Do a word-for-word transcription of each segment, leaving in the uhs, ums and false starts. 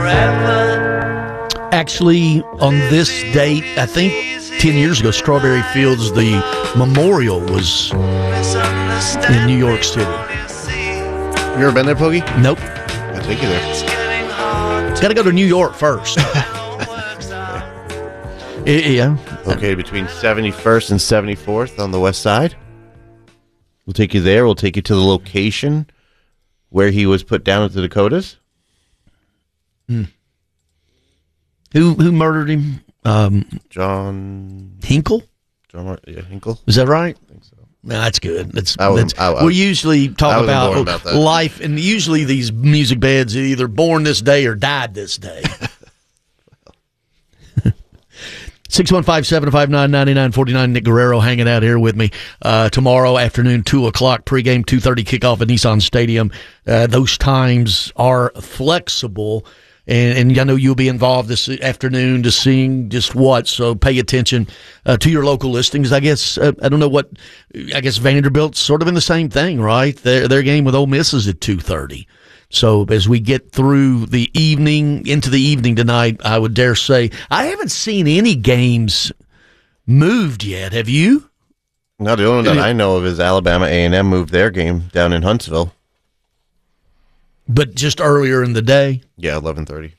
Actually, on this date, I think ten years ago, Strawberry Fields, the memorial was in New York City. You ever been there, Poggy? Nope. I'll take you there. Got to go to New York first. Yeah. Located between seventy-first and seventy-fourth on the west side. We'll take you there. We'll take you to the location where he was put down at the Dakotas. Hmm. Who who murdered him? Um, John Hinkle? John Mar- yeah, Hinkle. Is that right? I think so. No, that's good. That's, I was, that's I, I, we usually talk about, about life, and usually these music beds are either born this day or died this day. six one five, seven five nine, nine nine four nine. Nick Guerrero hanging out here with me. Uh, tomorrow afternoon, two o'clock, pregame, two thirty kickoff at Nissan Stadium. Uh, those times are flexible. And, and I know you'll be involved this afternoon to seeing just what, so pay attention uh, to your local listings. I guess, uh, I don't know what, I guess Vanderbilt's sort of in the same thing, right? Their, their game with Ole Miss is at two thirty. So as we get through the evening, into the evening tonight, I would dare say, I haven't seen any games moved yet. Have you? No, the only one that I know of is Alabama A and M moved their game down in Huntsville. But just earlier in the day? Yeah, eleven thirty.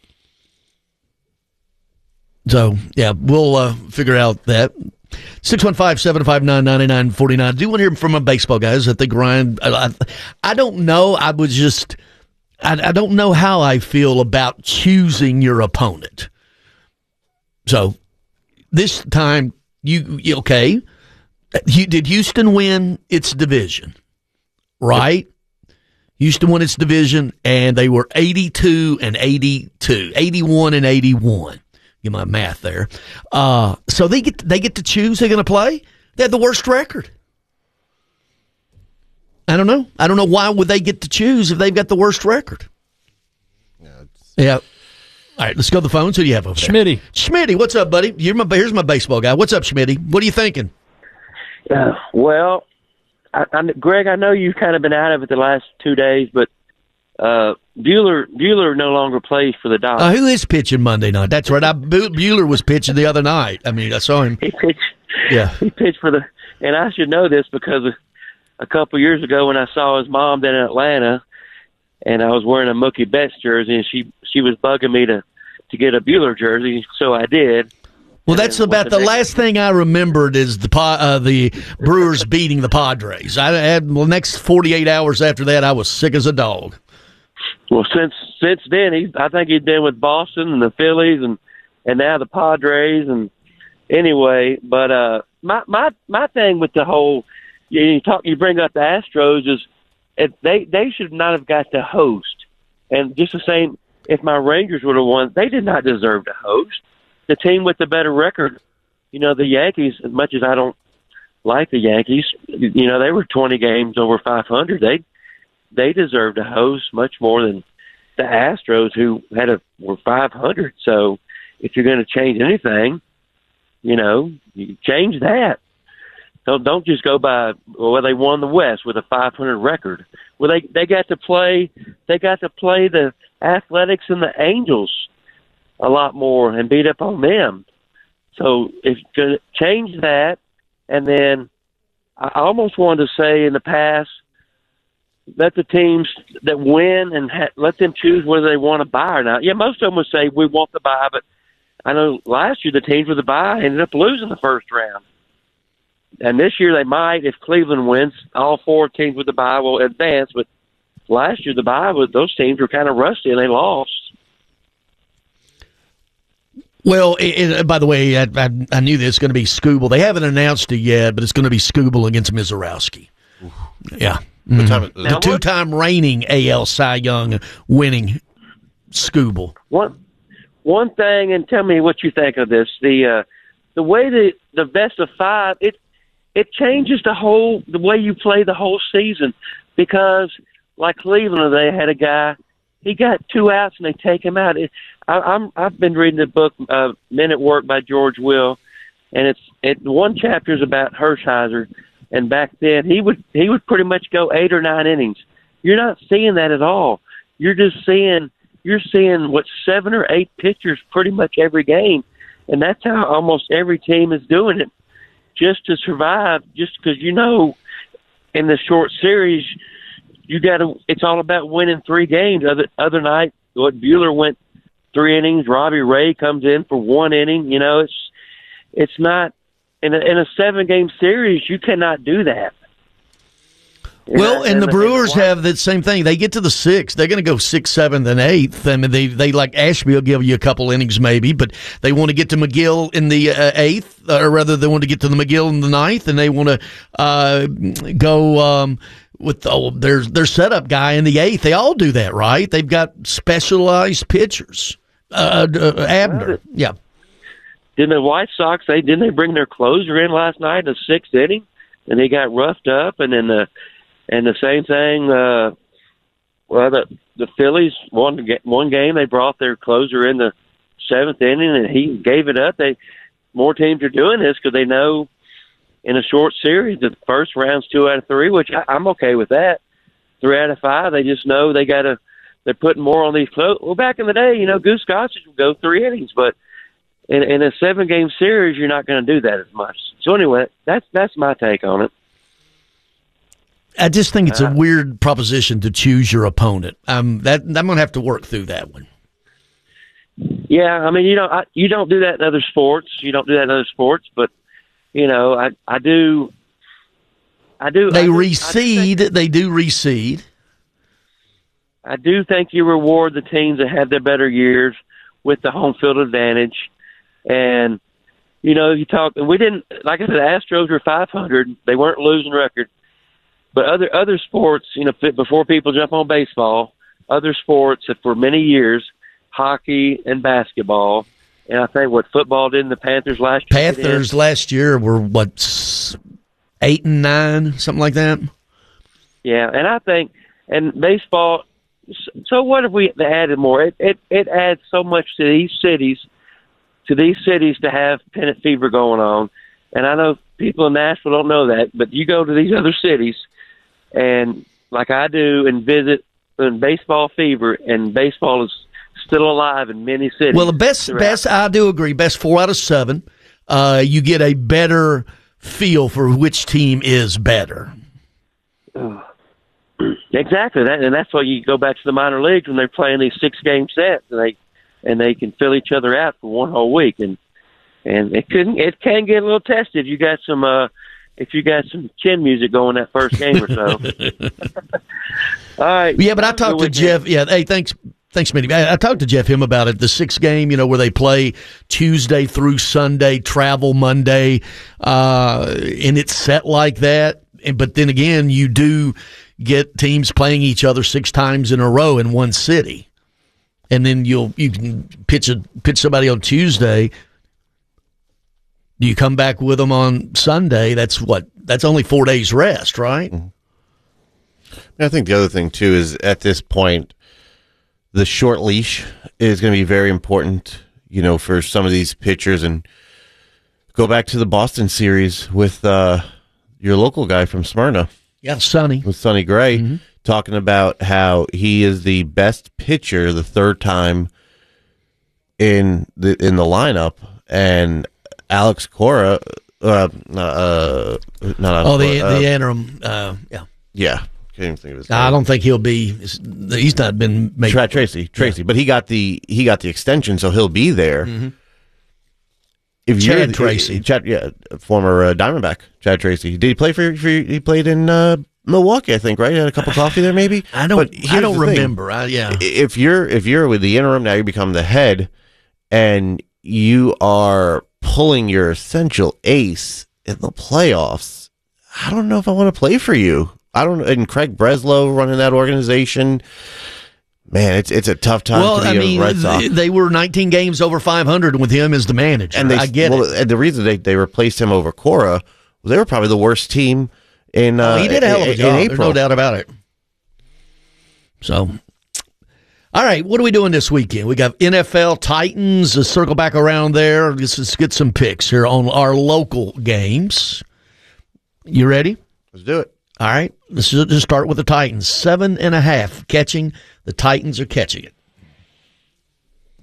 So, yeah, we'll uh, figure out that. six one five, seven five nine, nine nine four nine. I do want to hear from my baseball guys at the grind. I, I, I don't know. I was just, I, I don't know how I feel about choosing your opponent. So, this time, you, you okay. You, did Houston win its division? Right? Yep. Houston won its division, and they were eighty-two and eighty-two, eighty-one and eighty-one. Get my math there. Uh, so they get they get to choose they're going to play. They had the worst record. I don't know. I don't know why would they get to choose if they've got the worst record. Yeah. yeah. All right, let's go to the phones. Who do you have over there? Schmitty. Schmitty, what's up, buddy? You're my, here's my baseball guy. What's up, Schmitty? What are you thinking? Uh, well. I, I, Greg, I know you've kind of been out of it the last two days, but uh, Bueller Bueller no longer plays for the Dodgers. Uh, who is pitching Monday night? That's right. I, Bueller was pitching the other night. I mean, I saw him. He pitched. Yeah, he pitched for the. And I should know this because a couple of years ago when I saw his mom down in Atlanta, and I was wearing a Mookie Betts jersey, and she she was bugging me to to get a Bueller jersey, so I did. Well, that's about the, the last thing I remembered is the uh, the Brewers beating the Padres. I had the well, next forty-eight hours after that, I was sick as a dog. Well, since since then, he I think he'd been with Boston and the Phillies and, and now the Padres. And anyway, but uh, my my my thing with the whole you, you talk you bring up the Astros is if they they should not have got to host. And just the same, if my Rangers would have won, they did not deserve to host. The team with the better record, you know, the Yankees, as much as I don't like the Yankees, you know, they were twenty games over five hundred. They they deserve to host much more than the Astros, who had a were five hundred. So if you're going to change anything, you know, you change that. Don't don't just go by well they won the West with a five hundred record. Well, they they got to play they got to play the Athletics and the Angels a lot more and beat up on them. So if you're going to change that, and then I almost wanted to say in the past, let the teams that win and ha- let them choose whether they want to buy or not. Yeah, most of them would say we want to buy, but I know last year the teams with the buy ended up losing the first round. And this year they might, if Cleveland wins, all four teams with the buy will advance, but last year the buy, was, those teams were kind of rusty and they lost. Well, it, it, by the way, I, I, I knew this was going to be Skubal. They haven't announced it yet, but it's going to be Skubal against Mizorowski. Yeah. Mm-hmm. Time, the two-time reigning A L Cy Young winning Skubal. One, one thing, and tell me what you think of this. The uh, the way the, the best of five, it it changes the whole the way you play the whole season because, like Cleveland, they had a guy, he got two outs and they take him out. It, I, I'm I've been reading the book uh, Men at Work by George Will, and it's it one chapter is about Hershiser, and back then he would he would pretty much go eight or nine innings. You're not seeing that at all. You're just seeing you're seeing what seven or eight pitchers pretty much every game, and that's how almost every team is doing it, just to survive. Just because you know, in the short series, you got to. It's all about winning three games. Other other night, what Bueller went three innings. Robbie Ray comes in for one inning. You know, it's it's not in a, in a seven game series. You cannot do that. Well, and, and the Brewers and have that same thing. They get to the sixth. They're going to go sixth, seventh, and eighth. I mean, they, they like Ashby will give you a couple innings maybe, but they want to get to McGill in the uh, eighth, or rather they want to get to the McGill in the ninth, and they want to uh, go um, with oh, their, their setup guy in the eighth. They all do that, right? They've got specialized pitchers. Uh, uh, Abner, yeah. Didn't the White Sox, they didn't they bring their closer in last night in the sixth inning, and they got roughed up, and then the And the same thing, uh, well, the the Phillies won one game. They brought their closer in the seventh inning, and he gave it up. They more teams are doing this because they know in a short series the first round's two out of three, which I, I'm okay with that. Three out of five, they just know they got to. They're putting more on these close. Well, back in the day, you know, Goose Gossage would go three innings, but in, in a seven game series, you're not going to do that as much. So anyway, that's that's my take on it. I just think it's a weird proposition to choose your opponent. Um, that I'm going to have to work through that one. Yeah, I mean, you don't I, you don't do that in other sports. You don't do that in other sports, but you know, I I do. I do. They I do, reseed. I do think, they do reseed. I do think you reward the teams that have their better years with the home field advantage, and you know, you talk. We didn't like I said. The Astros were five hundred. They weren't losing record. But other other sports, you know, before people jump on baseball, other sports that for many years, hockey and basketball, and I think what football did in the Panthers last year. Panthers last year were, what, eight and nine, something like that? Yeah, and I think, and baseball, so what if we added more? It, it, it adds so much to these cities, to these cities to have pennant fever going on. And I know people in Nashville don't know that, but you go to these other cities, and like I do, and visit in baseball fever, and baseball is still alive in many cities. Well, the best, throughout. best I do agree, best four out of seven. Uh, you get a better feel for which team is better. Exactly, that, and that's why you go back to the minor leagues when they're playing these six game sets, and they and they can fill each other out for one whole week, and and it can it can get a little tested. You got some. Uh, If you got some chin music going that first game or so. All right. Yeah, but I talked to Jeff. Yeah, hey, thanks, thanks, Minnie. I, I talked to Jeff him about it. The sixth game, you know, where they play Tuesday through Sunday, travel Monday, uh, and it's set like that. And, but then again, you do get teams playing each other six times in a row in one city, and then you'll you can pitch a pitch somebody on Tuesday. Do you come back with them on Sunday? That's what. That's only four days rest, right? Mm-hmm. I think the other thing too is at this point, the short leash is going to be very important. You know, for some of these pitchers, and go back to the Boston series with uh, your local guy from Smyrna. Yeah, Sonny. With Sonny Gray, mm-hmm. talking about how he is the best pitcher the third time in the in the lineup, and Alex Cora, uh, uh, not oh the uh, the interim, uh, yeah, yeah. Can't even think of his name. I don't think he'll be. He's not been made. Tra- Tracy, Tracy, yeah. But he got the he got the extension, so he'll be there. Mm-hmm. If Chad you're, Tracy, Chad, yeah, former uh, Diamondback, Chad Tracy. Did he play for? for he played in uh, Milwaukee, I think. Right, had a cup of coffee there, maybe. I don't. I don't remember. I, yeah. If you're if you're with the interim now, you become the head, and you are pulling your essential ace in the playoffs. I don't know if I want to play for you. I don't. And Craig Breslow running that organization. Man, it's it's a tough time well, to be I mean, a Red Sox. They were nineteen games over five hundred with him as the manager. And they, I get well, it. And the reason they, they replaced him over Cora, well, they were probably the worst team in. Uh, oh, he did a hell of a job. There's no doubt about it. So, all right, what are we doing this weekend? We got N F L Titans. Let's circle back around there. Let's, let's get some picks here on our local games. You ready? Let's do it. All right, let's just start with the Titans. Seven and a half catching. The Titans are catching it.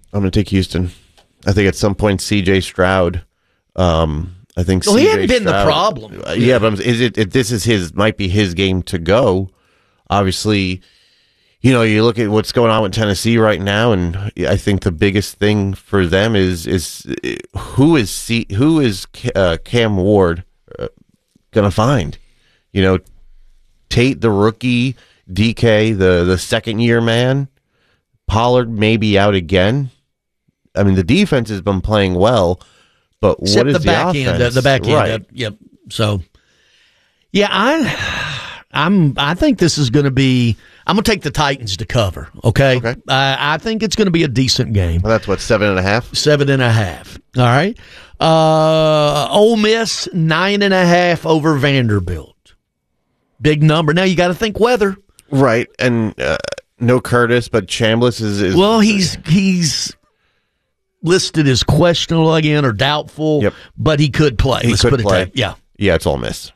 I'm going to take Houston. I think at some point C J Stroud. Um, I think. Well, C J he hadn't been Stroud, the problem. Uh, yeah, but I'm, is it, it? This is his. Might be his game to go. Obviously, you know, you look at what's going on with Tennessee right now, and I think the biggest thing for them is is who is C, who is uh, Cam Ward uh, going to find? You know, Tate the rookie, D K the the second year man, Pollard maybe out again. I mean, the defense has been playing well, but Except what is the the, back offense? end? The back end, right? uh, yep. So, yeah, I. I'm. I think this is going to be. I'm going to take the Titans to cover. Okay. Okay. Uh, I think it's going to be a decent game. Well, that's what seven and a half. Seven and a half. All right. Uh, Ole Miss nine and a half over Vanderbilt. Big number. Now you got to think weather. Right, and uh, no Curtis, but Chambliss is. is Well, he's he's listed as questionable again or doubtful. Yep. But he could play. He Let's could put it play. that. Yeah. Yeah, it's Ole Miss.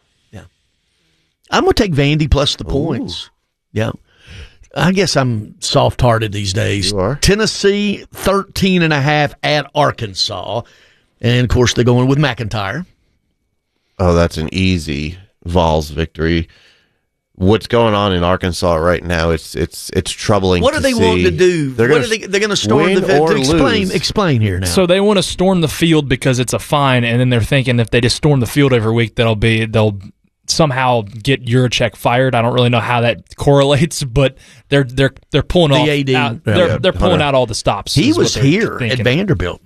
I'm going to take Vandy plus the points. Yeah. I guess I'm soft-hearted these days. You are. Tennessee, thirteen and a half at Arkansas. And, of course, they're going with McIntyre. Oh, that's an easy Vols victory. What's going on in Arkansas right now? It's it's it's troubling. What are to they see. wanting to do? They're what gonna are they? They're going to storm win the field. or Explain, lose. explain here now. So they want to storm the field because it's a fine, and then they're thinking if they just storm the field every week, that'll be they'll somehow get Juracek fired. I don't really know how that correlates, but they're they're they're pulling The off. A D. Out, Yeah. they're Yeah. they're pulling Hunter. out all the stops. he is what was they're here thinking. at Vanderbilt.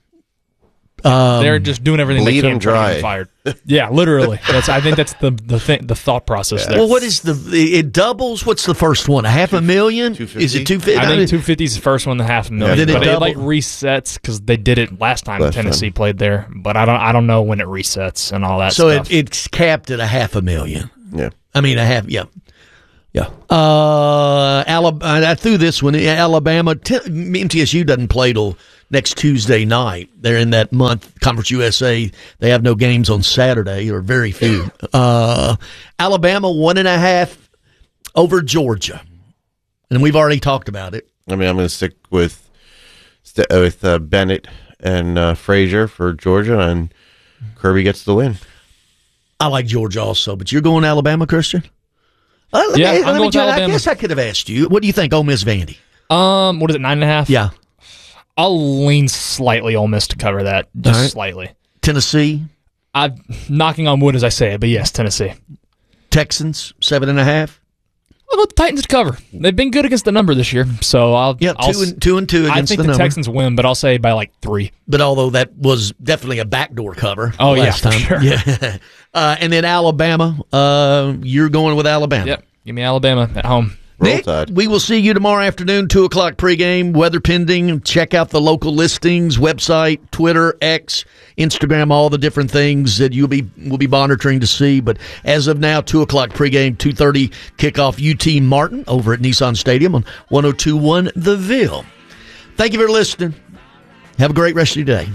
Um, They're just doing everything bleed they can them to try to dry. get fired. Yeah, literally. That's I think that's the the thing, the thought process there. well, what is the? It doubles. What's the first one? A half a million? two fifty? Is it two fifty? I think two fifty is the first one, the half a million. Then it but it double- like resets because they did it last time Last Tennessee time. played there. But I don't I don't know when it resets and all that So stuff. it, it's capped at a half a million. Yeah. I mean, a half. Yeah, yeah. Uh, Alabama. I threw this one. Alabama. T- M T S U doesn't play till next Tuesday night. They're in that month. Conference U S A. They have no games on Saturday, or very few. Uh, Alabama one and a half over Georgia, and we've already talked about it. I mean, I'm going to stick with st- with uh, Bennett and uh, Frazier for Georgia, and Kirby gets the win. I like Georgia also, but you're going Alabama, Christian? Uh, let Yeah, me, I'm let me going with tell you, I Alabama. guess I could have asked you. What do you think, Ole Miss Vandy? um, what is it, nine and a half? Yeah. I'll lean slightly Ole Miss to cover that, just All right. slightly. Tennessee, I'm knocking on wood as I say it, but yes, Tennessee. Texans, seven and a half. I'll go with the Titans to cover. They've been good against the number this year, so I'll. Yeah, I'll, two and two and two I against think the, the, number. Texans win, but I'll say by like three. But although that was definitely a backdoor cover. Oh, yeah, last for time. sure. Yeah. uh, and then Alabama, uh, you're going with Alabama. Yep, give me Alabama at home. Roll Nick, Tide. we will see you tomorrow afternoon, two o'clock pregame, weather pending. Check out the local listings, website, Twitter, X, Instagram, all the different things that you'll be will be monitoring to see. But as of now, two o'clock pregame, two thirty kickoff, U T Martin over at Nissan Stadium on one oh two point one The Ville. Thank you for listening. Have a great rest of your day.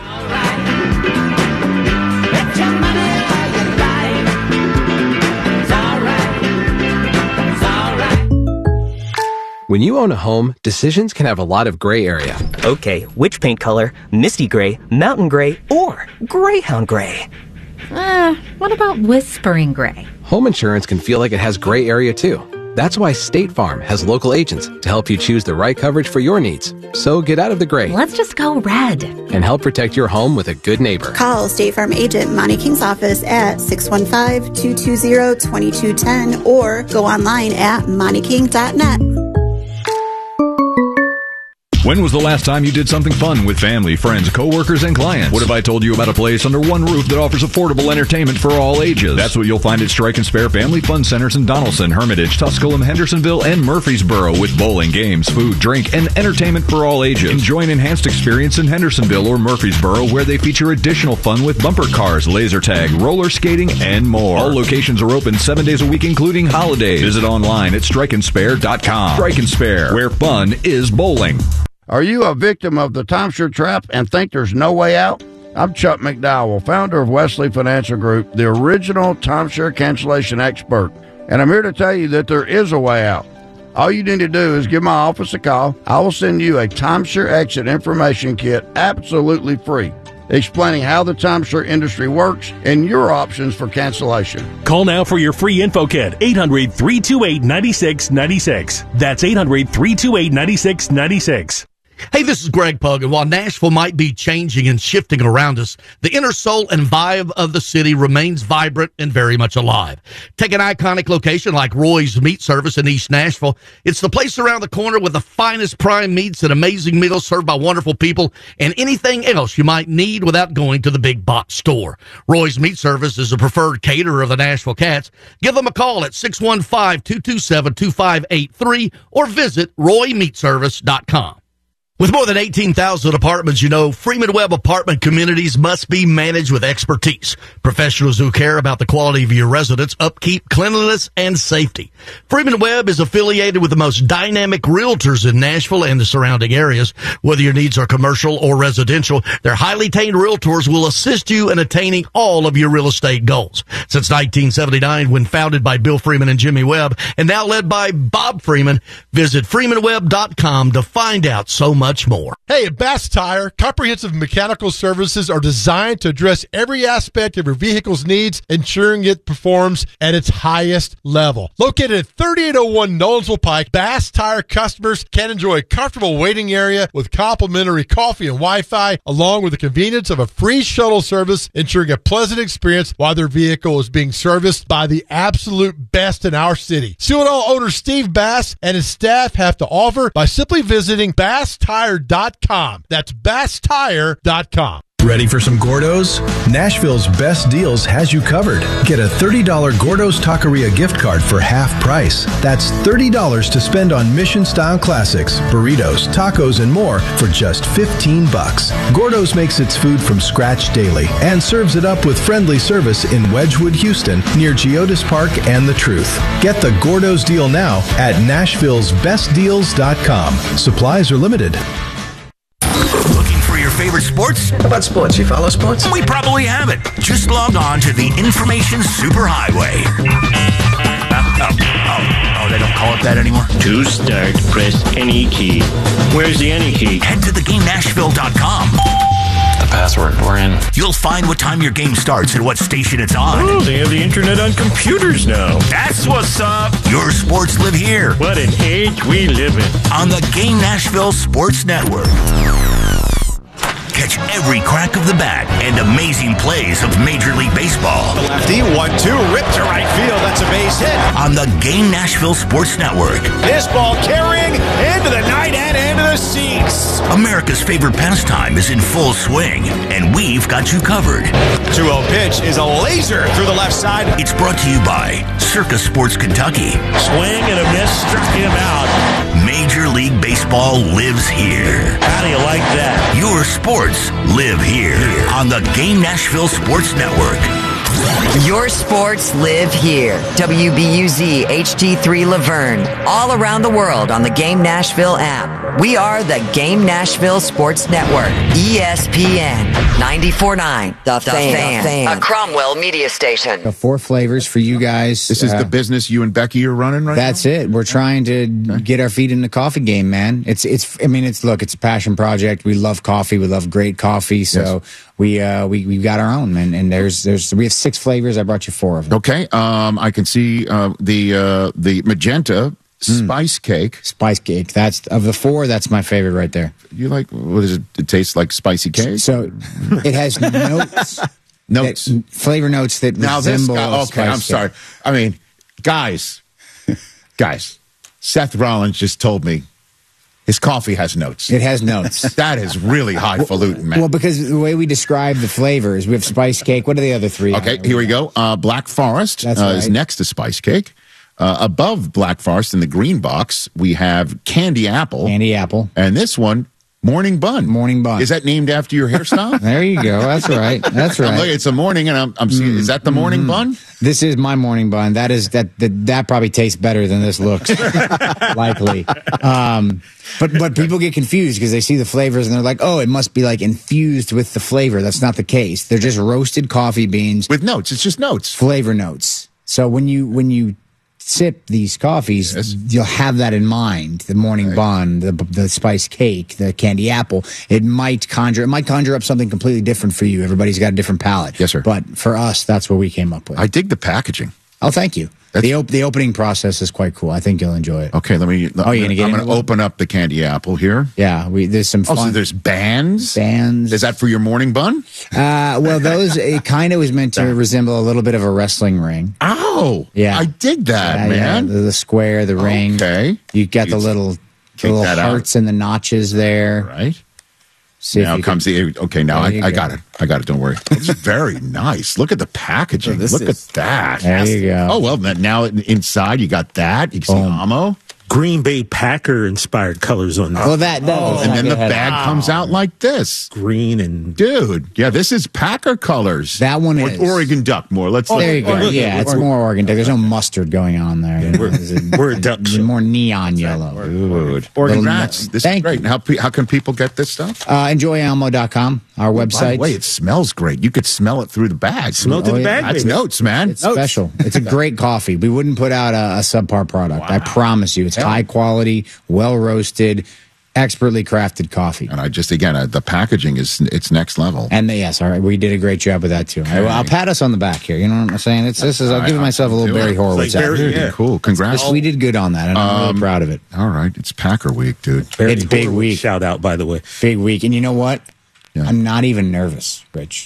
When you own a home, decisions can have a lot of gray area. Okay, which paint color? Misty gray, mountain gray, or greyhound gray? Uh, what about whispering gray? Home insurance can feel like it has gray area too. That's why State Farm has local agents to help you choose the right coverage for your needs. So get out of the gray Let's just go red. and help protect your home with a good neighbor. Call State Farm agent Monty King's office at six one five, two two zero, two two one zero or go online at monty king dot net. When was the last time you did something fun with family, friends, coworkers, and clients? What if I told you about a place under one roof that offers affordable entertainment for all ages? That's what you'll find at Strike and Spare Family Fun Centers in Donaldson, Hermitage, Tusculum, Hendersonville, and Murfreesboro with bowling, games, food, drink, and entertainment for all ages. Enjoy an enhanced experience in Hendersonville or Murfreesboro where they feature additional fun with bumper cars, laser tag, roller skating, and more. All locations are open seven days a week, including holidays. Visit online at strike and spare dot com. Strike and Spare, where fun is bowling. Are you a victim of the timeshare trap and think there's no way out? I'm Chuck McDowell, founder of Wesley Financial Group, the original timeshare cancellation expert, and I'm here to tell you that there is a way out. All you need to do is give my office a call. I will send you a timeshare exit information kit absolutely free, explaining how the timeshare industry works and your options for cancellation. Call now for your free info kit. eight hundred, three two eight, nine six nine six. That's eight hundred, three two eight, nine six nine six. Hey, this is Greg Pug, and while Nashville might be changing and shifting around us, the inner soul and vibe of the city remains vibrant and very much alive. Take an iconic location like Roy's Meat Service in East Nashville. It's the place around the corner with the finest prime meats and amazing meals served by wonderful people and anything else you might need without going to the big box store. Roy's Meat Service is a preferred caterer of the Nashville Cats. Give them a call at six one five, two two seven, two five eight three or visit roy meat service dot com. With more than eighteen thousand apartments, you know, Freeman Webb apartment communities must be managed with expertise. Professionals who care about the quality of your residence, upkeep, cleanliness, and safety. Freeman Webb is affiliated with the most dynamic realtors in Nashville and the surrounding areas. Whether your needs are commercial or residential, their highly trained realtors will assist you in attaining all of your real estate goals. Since nineteen seventy-nine, when founded by Bill Freeman and Jimmy Webb, and now led by Bob Freeman, visit freeman webb dot com to find out so much more. Hey, at Bass Tire, comprehensive mechanical services are designed to address every aspect of your vehicle's needs, ensuring it performs at its highest level. Located at thirty-eight oh one Nolensville Pike, Bass Tire customers can enjoy a comfortable waiting area with complimentary coffee and Wi-Fi, along with the convenience of a free shuttle service, ensuring a pleasant experience while their vehicle is being serviced by the absolute best in our city. See what all owner Steve Bass and his staff have to offer by simply visiting bass tire dot com. That's bass tire dot com. Ready for some Gordo's? Nashville's Best Deals has you covered. Get a thirty dollars Gordo's Taqueria gift card for half price. That's thirty dollars to spend on Mission-style classics, burritos, tacos, and more for just fifteen bucks. Gordo's makes its food from scratch daily and serves it up with friendly service in Wedgwood, Houston, near Geodis Park and The Truth. Get the Gordo's deal now at nashville's best deals dot com. Supplies are limited. Looking for your favorite sports? How about sports? You follow sports? We probably have it. Just log on to the Information Superhighway. Oh, oh, oh, they don't call it that anymore? To start, press any key. Where's the any key? Head to the game nashville dot com. The password, we're in. You'll find what time your game starts and what station it's on. Oh, they have the internet on computers now. That's what's up. Your sports live here. What an age we live in. On the Game Nashville Sports Network. Catch every crack of the bat and amazing plays of Major League Baseball. The lefty, one two, ripped to right field. That's a base hit. On the Game Nashville Sports Network. This ball carrying into the night and into the seats. America's favorite pastime is in full swing, and we've got you covered. two oh pitch is a laser through the left side. It's brought to you by Circa Sports Kentucky. Swing and a miss, struck him out. Major League Baseball lives here. How do you like that? Your sports live here on the Game Nashville Sports Network. Your sports live here. W B U Z H D three Laverne. All around the world on the Game Nashville app. We are the Game Nashville Sports Network. E S P N ninety-four point nine. The, the fan. fan. A Cromwell media station. The four flavors for you guys. This is uh, the business you and Becky are running right that's now? That's it. We're trying to okay. get our feet in the coffee game, man. It's, it's, I mean, it's, look, it's a passion project. We love coffee. We love great coffee. So yes. we, uh, we, we've got our own, man. And there's, there's, we have six flavors. I brought you four of them. Okay. Um, I can see, uh, the, uh, the magenta spice mm. cake. Spice cake. That's, of the four, that's my favorite right there. You like, what does it, it taste like spicy cake? So it has notes. Notes. That, flavor notes that now resemble this guy, okay, I'm cake. sorry. I mean, guys, guys, Seth Rollins just told me his coffee has notes. It has notes. That is really highfalutin, man. Well, because the way we describe the flavors, we have spice cake. What are the other three? Okay, here we go. Uh, Black Forest uh, right. is next to spice cake. Uh, above Black Forest in the green box, we have candy apple. Candy apple. And this one, morning bun. Morning bun. Is that named after your hairstyle? There you go. That's right. That's right. I'm looking, it's a morning, and I'm, I'm seeing. Mm, is that the morning mm. bun? This is my morning bun. That is that. That, that probably tastes better than this looks. Likely. Um, but but people get confused because they see the flavors and they're like, oh, it must be like infused with the flavor. That's not the case. They're just roasted coffee beans with notes. It's just notes. Flavor notes. So when you when you sip these coffees, yes. you'll have that in mind. The morning right. bun, the the spice cake, the candy apple. It might conjure it might conjure up something completely different for you. Everybody's got a different palate. Yes, sir. But for us, that's what we came up with. I dig the packaging. Oh, thank you. That's, the op- the opening process is quite cool. I think you'll enjoy it. Okay, let me. Let, oh, you're gonna get I'm going to open up the candy apple here. Yeah, we there's some fun. Oh, so there's bands. Bands. Is that for your morning bun? Uh, well, those it kind of was meant to resemble a little bit of a wrestling ring. Oh, yeah, I dig that, yeah, man. Yeah, the, the square, the ring. Okay, you got the little, the little hearts and the notches there. Right. See now comes the okay. Now I, I go. got it. I got it. Don't worry. It's very nice. Look at the packaging. So Look is, at that. There you go. Oh well. Now inside you got that. You can see ammo. Green Bay Packer inspired colors on that. Well, that, that oh, and then the bag wow. comes out like this, green and dude. Yeah, this is Packer colors. That one or, is Oregon Duck. More. Let's. Oh, there you go. Look, yeah, look, it's look, more Oregon Duck. There's no mustard going on there. Yeah, we're, we're a duck. More neon yellow. Dude. Oregon Rats. This is great. How how can people get this stuff? Uh, enjoy almo dot com, our website. By the way, it smells great. You could smell it through the bag. Smell through oh, the bag. That's baby. notes, man. It's notes. Special. It's a great coffee. We wouldn't put out a, a subpar product. Wow. I promise you. It's yeah. high quality, well roasted, expertly crafted coffee. And I just again, uh, the packaging is it's next level. And the, yes, all right, we did a great job with that too. Okay. I, I'll pat us on the back here. You know what I'm saying? It's this is I'll give myself a little Barry Horowitz. Like Barry, yeah. Cool. Congrats. It's, we did good on that, and I'm um, really proud of it. All right, it's Packer week, dude. Barry it's big Horowitz week. Shout out, by the way. Big week, and you know what? Yeah. I'm not even nervous, Rich.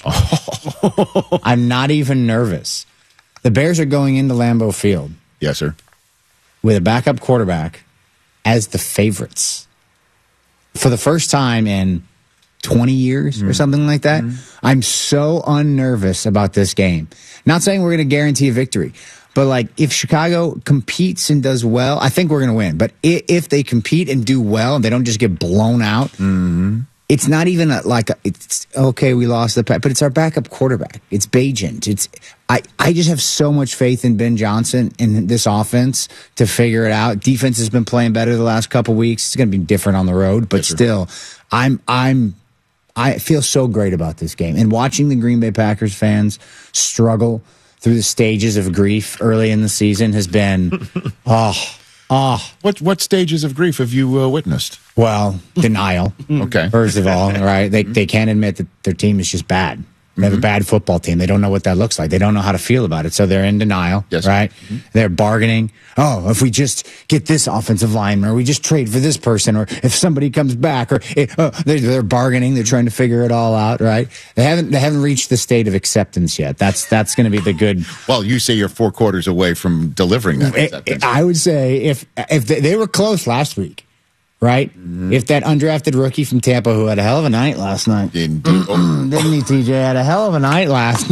Oh. I'm not even nervous. The Bears are going into Lambeau Field. Yes, sir. With a backup quarterback as the favorites. For the first time in twenty years mm. or something like that. Mm. I'm so unnervous about this game. Not saying we're going to guarantee a victory, but like if Chicago competes and does well, I think we're going to win. But if they compete and do well and they don't just get blown out, mm-hmm. it's not even a, like a, it's okay. We lost the, but it's our backup quarterback. It's Bagent. It's I. I just have so much faith in Ben Johnson in this offense to figure it out. Defense has been playing better the last couple weeks. It's going to be different on the road, but yes, still, I'm I'm I feel so great about this game and watching the Green Bay Packers fans struggle through the stages of grief early in the season has been oh. Oh, what what stages of grief have you uh, witnessed? Well, denial. Okay, first of all, right? They they can't admit that their team is just bad. They have mm-hmm. a bad football team. They don't know what that looks like. They don't know how to feel about it. So they're in denial, yes, right? Mm-hmm. They're bargaining. Oh, if we just get this offensive lineman, or we just trade for this person, or if somebody comes back, or it, oh, they're, they're bargaining. They're trying to figure it all out, right? They haven't they haven't reached the state of acceptance yet. That's that's going to be the good. Well, you say you're four quarters away from delivering that acceptance. I would say if if they, they were close last week. Right? Mm-hmm. If that undrafted rookie from Tampa who had a hell of a night last night. Didn't he, T J? Had a hell of a night last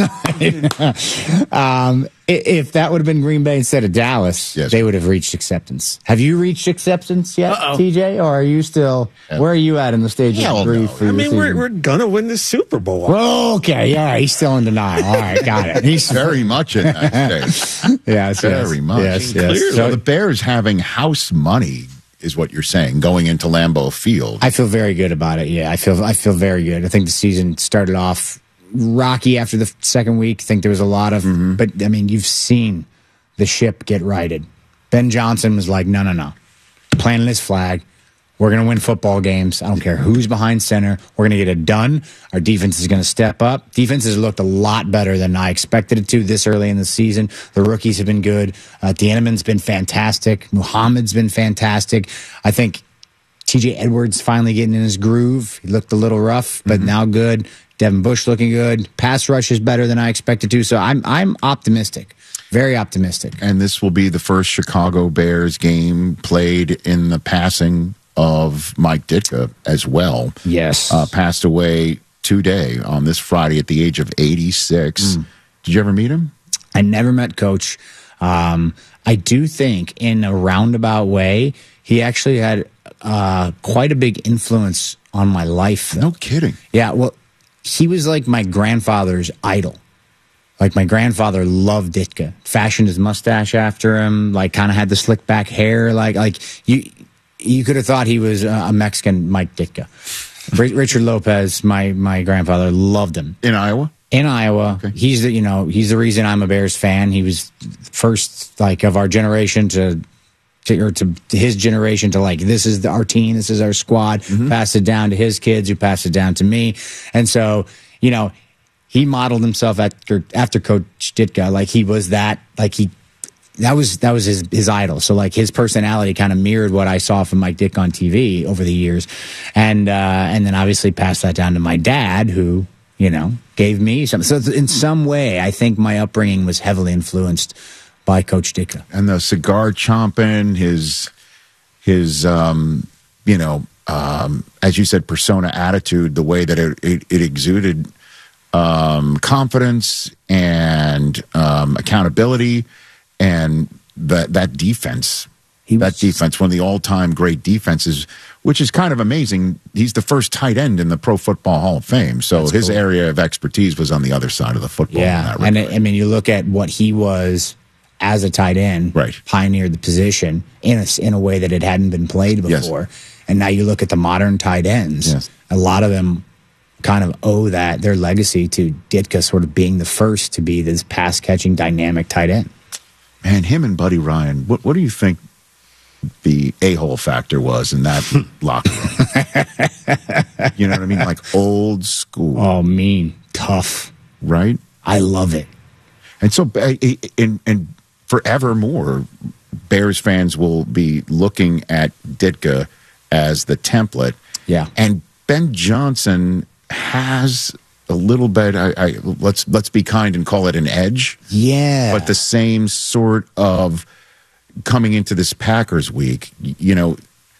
night. um, if that would have been Green Bay instead of Dallas, yes, they would have reached acceptance. Have you reached acceptance yet, Uh-oh. T J? Or are you still, yeah. where are you at in the stage hell of grief? No. I mean, we're, we're going to win the Super Bowl. Well, okay, yeah, he's still in denial. All right, got it. He's very much in that stage. Yes, very yes, much. Yes, yes. So the Bears having house money is what you're saying, going into Lambeau Field. I feel very good about it. Yeah, I feel I feel very good. I think the season started off rocky after the second week. I think there was a lot of, mm-hmm. but I mean, you've seen the ship get righted. Ben Johnson was like, no, no, no, planting his flag. We're going to win football games. I don't care who's behind center. We're going to get it done. Our defense is going to step up. Defense has looked a lot better than I expected it to this early in the season. The rookies have been good. Uh, Tiananmen's been fantastic. Muhammad's been fantastic. I think T J Edwards finally getting in his groove. He looked a little rough, but mm-hmm. now good. Devin Bush looking good. Pass rush is better than I expected to. So I'm I'm optimistic. Very optimistic. And this will be the first Chicago Bears game played in the passing of Mike Ditka as well. Yes. Uh, passed away today on this Friday at the age of eighty-six. Mm. Did you ever meet him? I never met Coach. Um, I do think in a roundabout way, he actually had uh, quite a big influence on my life. No kidding. Yeah, well, he was like my grandfather's idol. Like my grandfather loved Ditka. Fashioned his mustache after him, like kind of had the slick back hair. Like, like you... You could have thought he was a Mexican Mike Ditka. Richard Lopez, my, my grandfather, loved him. In Iowa? In Iowa, okay. he's the you know he's the reason I'm a Bears fan. He was first like of our generation to, to or to, to his generation to like this is the, our team, this is our squad. Mm-hmm. Passed it down to his kids, who passed it down to me, and so you know he modeled himself after after Coach Ditka. Like he was that like he that was that was his his idol. So like his personality kind of mirrored what I saw from Mike Ditka on T V over the years, and uh, and then obviously passed that down to my dad, who. You know, gave me something. So in some way, I think my upbringing was heavily influenced by Coach Ditka. And the cigar chomping, his, his, um, you know, um, as you said, persona, attitude, the way that it, it, it exuded um, confidence and um, accountability, and that that defense. That defense, one of the all-time great defenses, which is kind of amazing. He's the first tight end in the Pro Football Hall of Fame, so That's his cool. area of expertise was on the other side of the football. Yeah, and I mean, you look at what he was as a tight end, right? Pioneered the position in a in a way that it hadn't been played before, yes. and now you look at the modern tight ends. Yes. A lot of them kind of owe that their legacy to Ditka sort of being the first to be this pass-catching, dynamic tight end. Man, him and Buddy Ryan. What what do you think the a-hole factor was in that locker room? You know what I mean? Like old school. Oh, mean, tough. Right? I love it. And so, and, and forevermore, Bears fans will be looking at Ditka as the template. Yeah. And Ben Johnson has a little bit, I, I let's let's be kind and call it an edge. Yeah. But the same sort of coming into this Packers week, you know,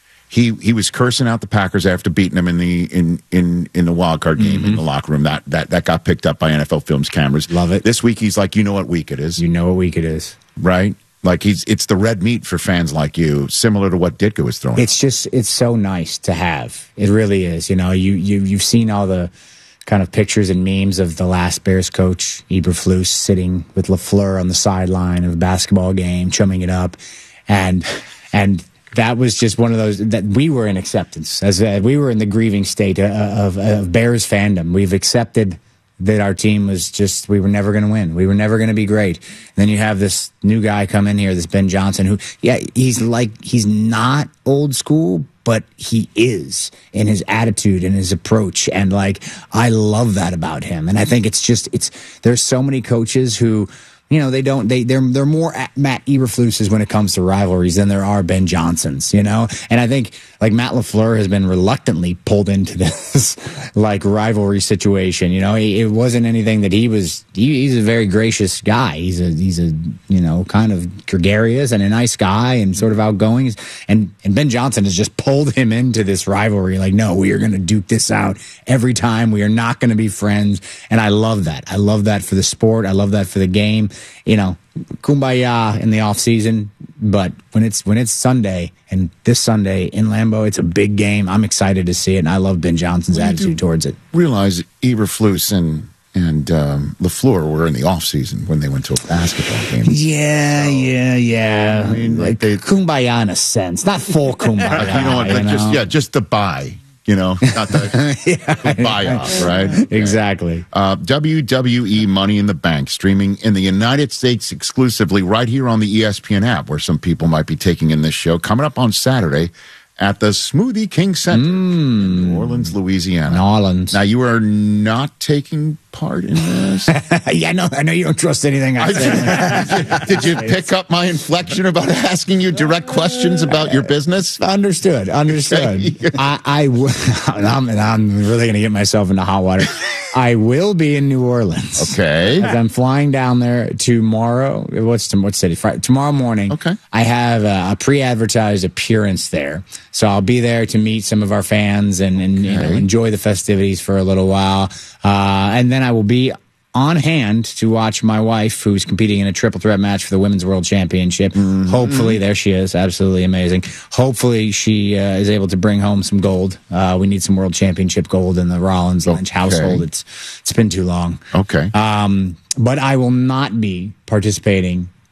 he he was cursing out the Packers after beating them in the in in in the wild card game mm-hmm. in the locker room. That that that got picked up by N F L Films cameras. Love it. This week he's like, you know what week it is. You know what week it is, right? Like he's it's the red meat for fans like you, similar to what Ditka was throwing. It's just it's so nice to have. It really is. You know, you you you've seen all the kind of pictures and memes of the last Bears coach, Eberflus, sitting with LaFleur on the sideline of a basketball game, chumming it up. And and that was just one of those that we were in acceptance. As uh, we were in the grieving state of, of, of Bears fandom. We've accepted that our team was just, we were never going to win. We were never going to be great. And then you have this new guy come in here, this Ben Johnson, who, yeah, he's like, he's not old school, but he is in his attitude and his approach. And like, I love that about him. And I think it's just, it's, there's so many coaches who, you know, they don't, they, they're, they're more Matt Eberflus's when it comes to rivalries than there are Ben Johnsons, you know? And I think, like, Matt LaFleur has been reluctantly pulled into this, like, rivalry situation, you know? It wasn't anything that he was, he, he's a very gracious guy. He's a, he's a, you know, kind of gregarious and a nice guy and sort of outgoing. And, and Ben Johnson has just pulled him into this rivalry. Like, no, we are going to duke this out every time. We are not going to be friends. And I love that. I love that for the sport. I love that for the game. You know, kumbaya in the off season, but when it's when it's Sunday, and this Sunday in Lambeau, it's a big game. I'm excited to see it, and I love Ben Johnson's well, attitude towards it. Realize Eberflus and and um, LaFleur were in the off season when they went to a basketball game. Yeah, so, yeah, yeah. I mean, like they, kumbaya in a sense, not full kumbaya. You know what? You like know? Just yeah, just the buy. You know, not the, yeah, the buy-off, right? Exactly. Uh, W W E Money in the Bank, streaming in the United States exclusively right here on the E S P N app, where some people might be taking in this show. Coming up on Saturday at the Smoothie King Center mm. in New Orleans, Louisiana. New Orleans. Now, you are not taking part in this? Yeah, I know, I know you don't trust anything I say. Did you pick up my inflection about asking you direct questions about your business? Understood, understood. Okay. I, I w- I'm, I'm really going to get myself into hot water. I will be in New Orleans. Okay. As I'm flying down there tomorrow. What's what city? Friday, tomorrow morning. Okay. I have a, a pre-advertised appearance there, so I'll be there to meet some of our fans and, and okay. you know, enjoy the festivities for a little while, uh, and then I will be on hand to watch my wife, who's competing in a triple threat match for the Women's World Championship. Mm-hmm. Hopefully, there she is. Absolutely amazing. Hopefully, she uh, is able to bring home some gold. Uh, we need some World Championship gold in the Rollins Lynch okay. household. It's It's been too long. Okay. Um, but I will not be participating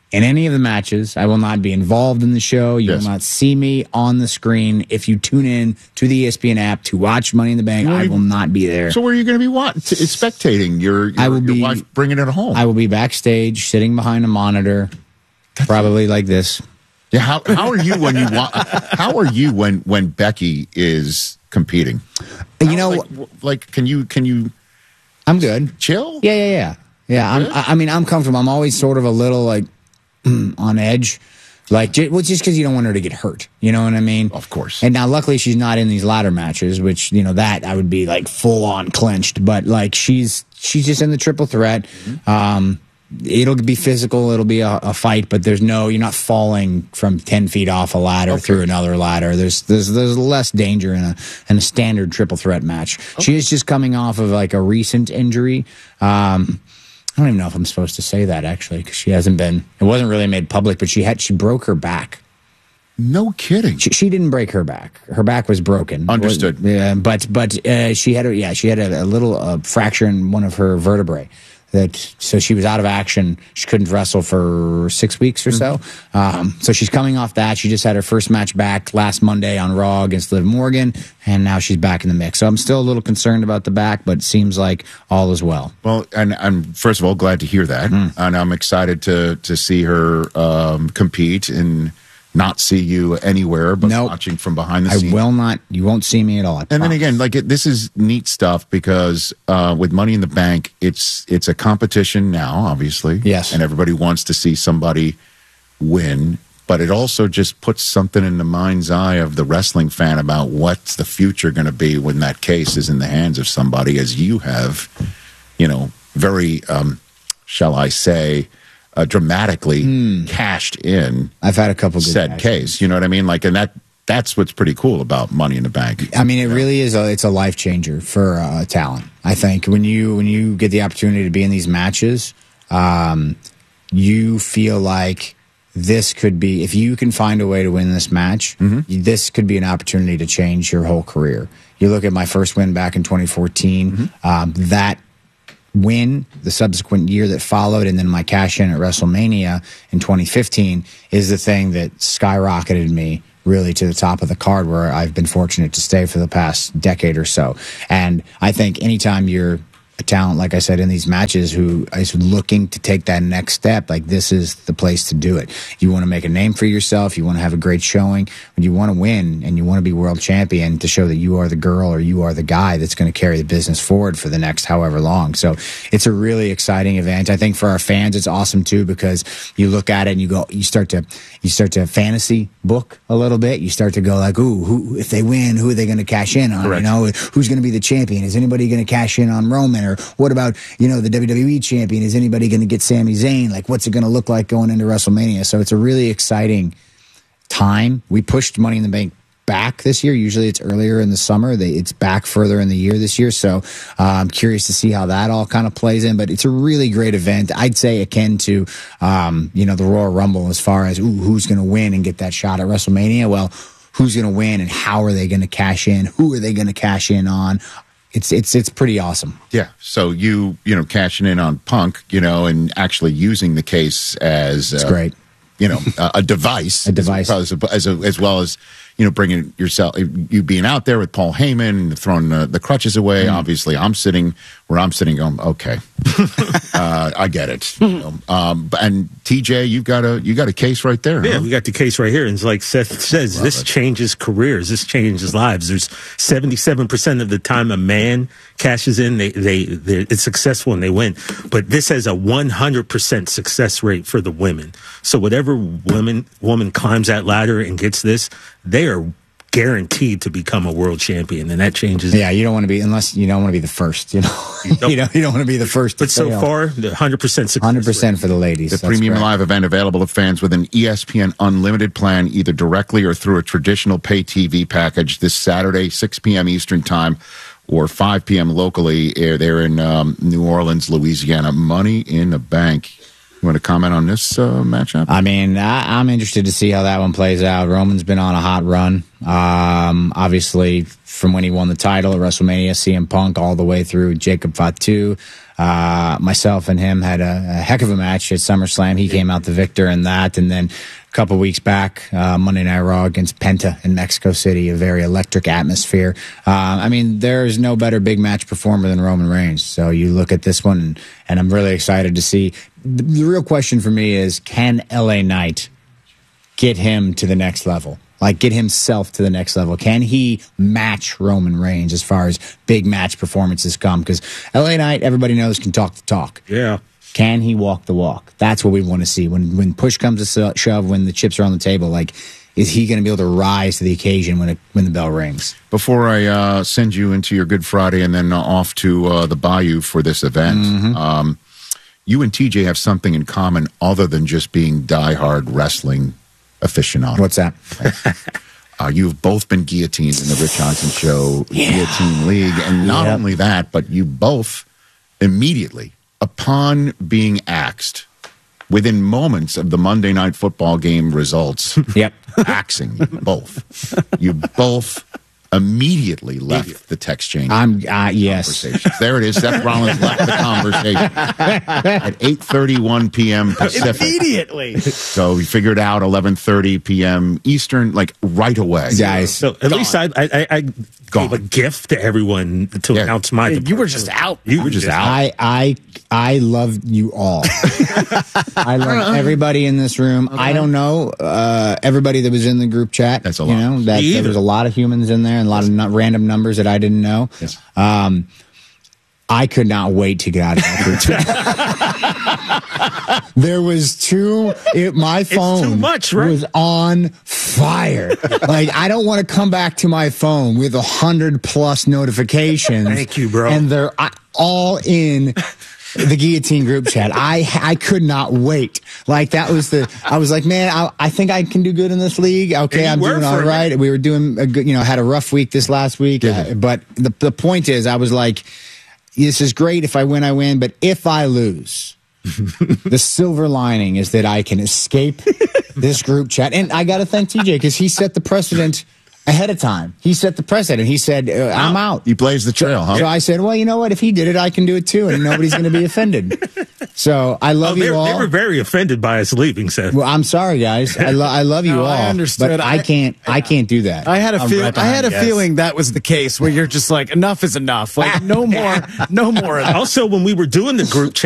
in any of the matches. I will not be involved in the show. You Yes. will not see me on the screen. If you tune in to the E S P N app to watch Money in the Bank, I will not be there. So where are you going to be what? T- spectating your, your, I will your be- wife bringing it home? I will be backstage, sitting behind a monitor, probably like this. Yeah, how how are you when you want? How are you when when Becky is competing? You know, like, like can you can you? I'm good. Chill. Yeah, yeah, yeah, yeah. I'm, I I mean, I'm comfortable. I'm always sort of a little like on edge, like j- well, just because you don't want her to get hurt. You know what I mean? Of course. And now, luckily, she's not in these ladder matches, which you know that I would be like full on clenched. But like she's she's just in the triple threat. Mm-hmm. Um, It'll be physical. It'll be a, a fight, but there's no. You're not falling from ten feet off a ladder Okay. through another ladder. There's there's there's less danger in a in a standard triple threat match. Okay. She is just coming off of like a recent injury. Um, I don't even know if I'm supposed to say that actually because she hasn't been. It wasn't really made public, but she had she broke her back. No kidding. She, she didn't break her back. Her back was broken. Understood. Yeah, but but uh, she had a yeah she had a, a little uh, fracture in one of her vertebrae. That so she was out of action. She couldn't wrestle for six weeks or so. Mm-hmm. Um, so she's coming off that. She just had her first match back last Monday on Raw against Liv Morgan, and now she's back in the mix. So I'm still a little concerned about the back, but it seems like all is well. Well, and I'm first of all glad to hear that, mm. and I'm excited to to see her um, compete and not see you anywhere, but nope. watching from behind the I scenes. I will not. You won't see me at all. I and promise. then again, like it, this is neat stuff because uh, with Money in the Bank, it's it's a competition now, obviously. Yes, and everybody wants to see somebody win, but it also just puts something in the mind's eye of the wrestling fan about what's the future going to be when that case is in the hands of somebody, as you have, you know, very, um, shall I say, Uh, dramatically mm. cashed in. I've had a couple good said cashes. case. You know what I mean? Like, and that that's what's pretty cool about Money in the Bank. I mean, it really is. A, it's a life changer for uh, talent. I think when you when you get the opportunity to be in these matches, um, you feel like this could be. If you can find a way to win this match, mm-hmm. this could be an opportunity to change your whole career. You look at my first win back in twenty fourteen. Mm-hmm. Um, that. Win the subsequent year that followed, and then my cash in at WrestleMania in twenty fifteen is the thing that skyrocketed me really to the top of the card, where I've been fortunate to stay for the past decade or so. And I think anytime you're a talent, like I said, in these matches who is looking to take that next step, like this is the place to do it. You want to make a name for yourself. You want to have a great showing. When you want to win and you want to be world champion to show that you are the girl or you are the guy that's going to carry the business forward for the next however long. So it's a really exciting event. I think for our fans, it's awesome too, because you look at it and you go, you start to, you start to fantasy book a little bit. You start to go like, ooh, who, if they win, who are they going to cash in on? Correct. You know, who's going to be the champion? Is anybody going to cash in on Roman? Or what about, you know, the W W E champion? Is anybody going to get Sami Zayn? Like, what's it going to look like going into WrestleMania? So it's a really exciting time. We pushed Money in the Bank back this year. Usually it's earlier in the summer. They, it's back further in the year this year. So uh, I'm curious to see how that all kind of plays in. But it's a really great event. I'd say akin to, um, you know, the Royal Rumble as far as, ooh, who's going to win and get that shot at WrestleMania? Well, who's going to win and how are they going to cash in? Who are they going to cash in on? It's it's it's pretty awesome. Yeah. So you you know cashing in on Punk, you know, and actually using the case as it's uh, great. You know, a, a device, a device, as, as, a, as well as you know bringing yourself, you being out there with Paul Heyman, throwing the, the crutches away. Mm. Obviously, I'm sitting where I'm sitting, going, okay, uh, I get it. You know? um, and T J, you got a you got a case right there. Yeah, huh? we got the case right here. And it's like Seth says, Love this it. changes careers. This changes lives. There's seventy-seven percent of the time a man cashes in, they they it's successful and they win. But this has a one hundred percent success rate for the women. So whatever woman woman climbs that ladder and gets this, they are guaranteed to become a world champion, and that changes. Yeah, you don't want to be, unless you don't want to be the first. You know, you don't, you don't, you don't want to be the first. To but so fail. far, the one hundred percent success. one hundred percent rate. for the ladies. The That's premium correct. live event available to fans with an E S P N Unlimited plan, either directly or through a traditional pay T V package. This Saturday, six p.m. Eastern time, or five p.m. locally. They're in um, New Orleans, Louisiana. Money in the Bank. You want to comment on this uh, matchup? I mean, I, I'm interested to see how that one plays out. Roman's been on a hot run. Um, obviously, from when he won the title at WrestleMania, C M Punk all the way through Jacob Fatu. Uh, myself and him had a, a heck of a match at SummerSlam. He came out the victor in that. And then a couple weeks back, uh, Monday Night Raw against Penta in Mexico City, a very electric atmosphere. Uh, I mean, there's no better big match performer than Roman Reigns. So you look at this one, and, and I'm really excited to see. The, the real question for me is, can L A Knight get him to the next level? Like, get himself to the next level. Can he match Roman Reigns as far as big match performances come? Because L A Knight, everybody knows, can talk the talk. Yeah. Can he walk the walk? That's what we want to see. When when push comes to shove, when the chips are on the table, like, is he going to be able to rise to the occasion when it, when the bell rings? Before I uh, send you into your Good Friday and then uh, off to uh, the Bayou for this event, Mm-hmm. um, you and T J have something in common other than just being diehard wrestling aficionado. What's that? uh, you've both been guillotined in the Rich Johnson Show Yeah. Guillotine League. And not Yep. only that, but you both immediately, upon being axed, within moments of the Monday Night Football game results, yep. axing you both. You both immediately left the text chain. I'm uh, yes. Conversations. There it is. Seth Rollins left the conversation at eight thirty-one p.m. Pacific. Immediately. So we figured out eleven thirty p.m. Eastern, like right away. Guys. So at least I I, I, I gave a gift to everyone to Yeah. announce my. You were just out. You were just out. I I I love you all. I love everybody in this room. I don't know uh, everybody that was in the group chat. That's a You lot. know, that, Me there either. was a lot of humans in there and a lot of nu- random numbers that I didn't know. Yes. Um, I could not wait to get out of that group chat. There was too. It, my phone too much, right? was on fire. Like, I don't want to come back to my phone with a hundred plus notifications. Thank you, bro. And they're uh, all in the Guillotine group chat. I I could not wait. Like, that was the. I was like, man, I, I think I can do good in this league. Okay, And I'm you were doing for all a right. We were doing a good. You know, had a rough week this last week. Uh, but the the point is, I was like, this is great. If I win, I win. But if I lose, the silver lining is that I can escape this group chat. And I got to thank T J because he set the precedent ahead of time. He set the precedent. He said, uh, I'm out. You blazed the trail, huh? So I said, well, you know what? If he did it, I can do it too, and nobody's going to be offended. So I love Oh, you they, all. they were very offended by us leaving, Seth. Well, I'm sorry, guys. I, lo- I love you No, all. I understood. But I, I- can't. I can't do that. I had a I'm feel. right I had a behind you guys. feeling that was the case where you're just like, enough is enough. Like, no more, no more of that. Also, when we were doing the group chat.